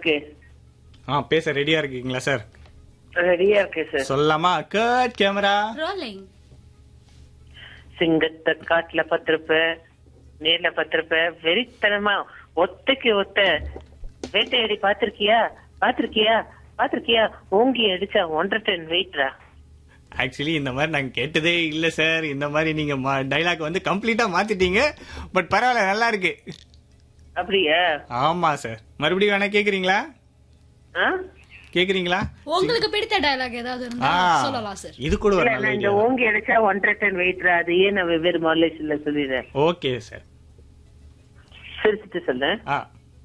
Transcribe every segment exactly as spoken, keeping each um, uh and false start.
இருக்கு? ஆ பேச ரெடியா இருக்கீங்களா சார்? ரெடியா இருக்கு சார். சொல்லலாமா? Cut camera rolling. சிங்கத்தை காட்டுல பத்திருப்ப, நேர்ல பத்திருப்ப, வெறித்தனமா ஒத்தைக்கு ஒத்த வேட்டையாடி பாத்திருக்கியா? பாத்திருக்கியா? பாத்திருக்கியா? ஓங்கி அடிச்சா ஒன்றரை டன் வெயிட்ரா. ஆக்சுவலி இந்த மாதிரி நாங்க கேட்டதே இல்ல சார். இந்த மாதிரி நீங்க டைலாக் வந்து கம்ப்ளீட்டா மாத்திட்டீங்க. பட் பரவாயில்ல, நல்லா இருக்கு. அப்படியா? ஆமா சார். மறுபடியும் வேணா கேக்குறீங்களா? கேக்குறீங்களா? உங்களுக்கு பிடித்த டயலாக் ஏதாவது இருந்தா ஆ, சொல்லலாம் சார். இது கூட ஒரு இல்ல, நல்ல நான் இந்த ஐடியா. ஓங்கி அடிச்சா ஒன்றரை டன் வெயிட்ரா, அது ஏன் நான் வெவ்வேறு மாடுலேஷன்ல சொல்லிடுறேன். Okay sir. சிரிச்சுட்டு சொல்ல. ஆ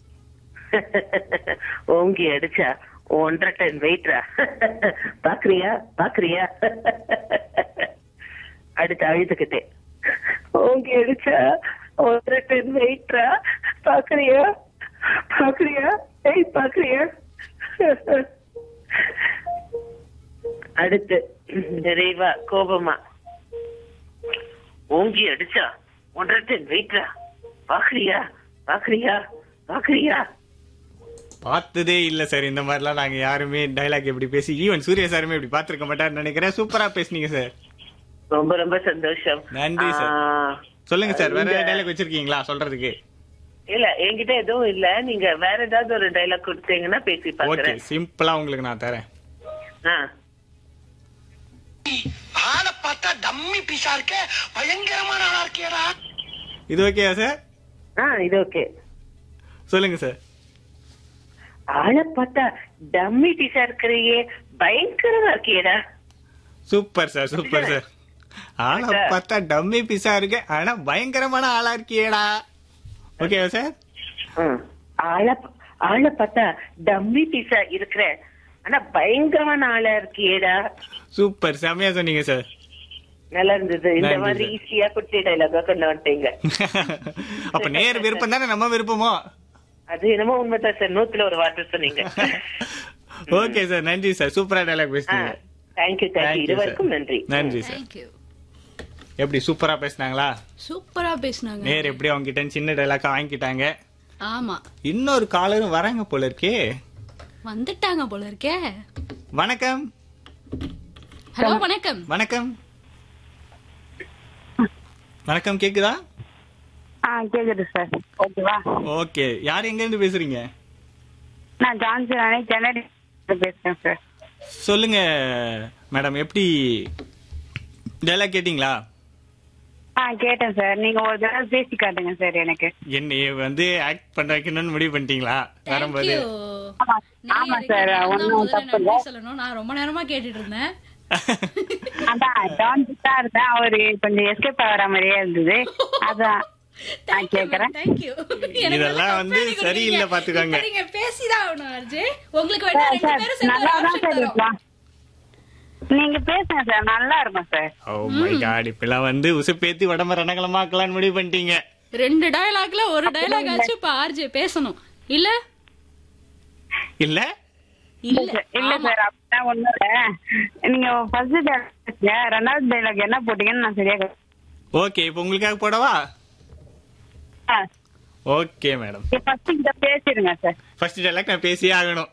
ஓங்கி அடிச்சா ஒன்றரை டன் வெயிட்ரா. பாக்குறியா? பாக்குறியா? அடுத்து அழுதுகிட்டே, ஓங்கி அடிச்சா ஒன்றரை டன் வெயிட்ரா. பாக்குறியா? பாக்குறியா? ஏய் பாக்குறியா? அடுத்து நிறைவா கோபமா, ஓங்கி அடிச்சா ஒன்றரை டன் வெயிட்ரா. பாக்குறியா? பாக்குறியா? பாக்குறியா? பார்த்ததே இல்ல சார். இந்த மாதிரிலாம் நாங்க யாருமே டைலாக் எப்படி பேசி, ஈவன் சூர்யா சாருமே இப்படி பாத்துருக்க மாட்டாருன்னு நினைக்கிறேன். சூப்பரா பேசுனீங்க சார். ரொம்ப ரொம்ப சந்தோஷம். நன்றி சார். ஆ, சொல்லுங்க சார், வேற இந்த- டைலாக் வச்சிருக்கீங்களா சொல்றதுக்கு? இல்ல என்கிட்ட எதுவும் இல்ல. நீங்க வேற ஏதாவது ஒரு டைலாக் கொடுத்தீங்கன்னா பேசி ஓகே, பாக்குறேன். சிம்பிளா உங்களுக்கு நான் தரேன். ஆ, ஆளை பார்த்தா டம்மி பீஸா இருக்க, பயங்கரமான ஆளா இருக்கேடா. இது ஓகேயா சார்? ஆ, இது ஓகே. சொல்லுங்க சார். ஆளை பார்த்தா டம்மி பீஸா இருக்கிறையே, பயங்கரமா இருக்கியடா. Super sir, super sir. ஆனா பார்த்தா டம்மி பீஸா இருக்கு, ஆனா பயங்கரமான ஆளா இருக்கியேடா. ஓகேவா சார்? ம். ஆளை ஆளை பார்த்தா டம்மி பீஸா இருக்கிற, ஆனா பயங்கரமான ஆளா இருக்கியேடா. சூப்பர், செமையா சொன்னீங்க சார். நல்லா இருந்தது. இந்த நன்றி மாதிரி சார். ஈஸியா குட்டி டைலாக்கா கொண்டு வந்துட்டீங்க. அப்ப நேர் விருப்பம் தானே நம்ம விருப்பமோ? அது என்னமோ உண்மைதான் சார். நூத்துல ஒரு வார்த்தை சொன்னீங்க. ஓகே சார், நன்றி சார். சூப்பரா டைலாக் பேசுனீங்க. Thank you Thank thank you. you, இருவருக்கும் sir. நன்றி. நன்றி சார். Thank you. எப்படி சூப்பரா பேசுனாங்களா? சூப்பரா பேசுனாங்க. நேர் எப்படி அவங்க கிட்ட சின்ன டைலாக்கா வாங்கிட்டாங்க. ஆமா, இன்னொரு காலரும் வராங்க போல இருக்கே. வந்துட்டாங்க போல இருக்கே. வணக்கம். ஹலோ, வணக்கம். வணக்கம். வணக்கம், கேக்குதா? ஆ கேக்குது சார். ஓகேவா? ஓகே, யார் எங்க இருந்து பேசுறீங்க? நான் ஜான்சன் சென்னை பேசுறேன் சார். சொல்லுங்க மேடம், எப்படி டைலாக் கேட்டீங்களா? ஆ கேட்டேன் சார். நீங்க ஒரு தடவை பேசி காட்டுங்க சார் எனக்கு. என்னைய வந்து ஆக்ட் பண்ண வைக்கணும்னு முடிவு பண்ணிட்டீங்களா Thank வரும்போது? you. ஆமா ஆமா சார், நான் தான் ஒன்னும் முதல்ல தப்பு இல்ல. நன்றி சொல்லணும். நான் ரொம்ப நேரமா கேட்டுட்டு இருந்தேன். அதான் ஜான்சன் தான் இருந்தேன். அவரு கொஞ்சம் எஸ்கேப் ஆகிற மாதிரியே இருந்தது. அதான் நான் Thank you, கேக்குறேன். ma'am. Thank you. எனக்கு இதெல்லாம் நல்ல வந்து company சரியில்லை, கொடுத்தீங்க. பாத்துக்கோங்க. இப்ப நீங்க பேசிதான் ஆகணும் அர்ஜே. உங்களுக்கு வேணா சார் ரெண்டு சார் பேரும் சேர்ந்து நல்லா ஒரு தான் option சார் தரோம். இருக்கலாம். நீங்க பேசுங்க சார், நல்லா இருக்கும் சார். ஓ மை காட், இப்பெல்லாம் வந்து உசுப்பேத்தி உடம்ப ரணகலமாக்கலாம்னு முடிவு பண்ணிட்டீங்க. ரெண்டு டயலாக்ல ஒரு டயலாக் ஆச்சு இப்ப ஆர்ஜே பேசணும் இல்ல? இல்ல இல்ல இல்ல ஆமா. சார், அப்படிதான் ஒண்ணும் இல்ல. நீங்க ஃபர்ஸ்ட் டைலாக் ரெண்டாவது டைலாக் என்ன போட்டீங்கன்னு நான் சரியா கேட்டேன். ஓகே, இப்போ உங்களுக்காக போடவா? ஓகே மேடம், ஃபர்ஸ்ட் இத பேசிடுங்க சார். ஃபர்ஸ்ட் டைலாக் நான் பேசியே ஆகணும்.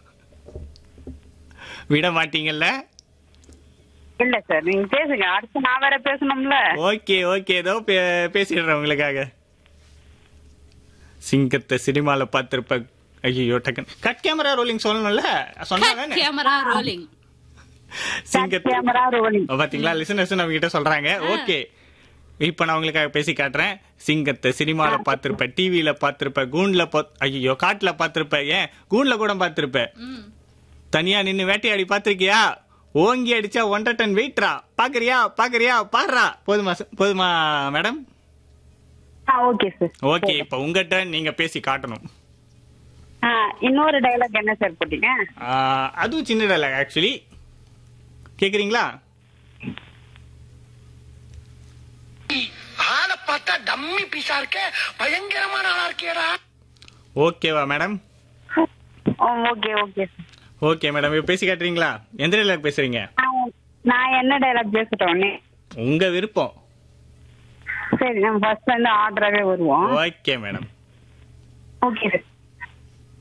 விட மாட்டீங்கல்ல? இல்ல சார், நீங்க பேசுங்க. அடுத்து நான் வேற பேசணும்ல. ஓகே ஓகே, ஏதோ பே- பேசிடுறேன் உங்களுக்காக. சிங்கத்தை சினிமால பார்த்திருப்ப. ஐயோ, டக்குன் கட் கேமரா ரோலிங் சொல்லணும்ல, சொன்னாங்க. Camera rolling. சிங்கத்தை கேமரா ரோலிங். பாத்தீங்களா, லிசனர்ஸ் நம்ம கிட்ட சொல்றாங்க. ஓகே, இப்ப நான் உங்களுக்காக பேசி காட்டுறேன். சிங்கத்தை சினிமால பாத்திருப்ப, டிவில பாத்திருப்ப, கூண்ல ஐயோ காட்டுல பாத்திருப்ப, ஏன் கூண்ல கூட பாத்திருப்ப. தனியா நின்னு வேட்டையாடி பாத்திருக்கியா? ஓங்கி அடிச்சா ஒன்றரை டன் வெயிட்ரா. பாக்குறியா? பாக்குறியா? பாடுறா. போதுமா sir? போதுமா மேடம்? Okay sir. ஓகே, இப்ப உங்க டர்ன், நீங்க பேசி காட்டணும். இன்னொரு டைலாக் என்ன சார் போட்டீங்க? ஆஹ், அதுவும் சின்ன டைலாக் ஆக்சுவலி. கேக்குறீங்களா? ஆளை பார்த்தா டம்மி பீஸா இருக்க, பயங்கரமான ஆளா இருக்கேடா. ஓகேவா madam? Okay okay sir. Okay madam, இப்ப பேசி காட்டுறீங்களா? எந்த டைலாக் பேசுறீங்க? நான் என்ன டைலாக் பேசிட்டோன்னே? உங்க விருப்பம். சரி, நம்ம ஃபர்ஸ்ட் வந்து ஆர்டராகவே வருவோம். Okay madam. Okay sir.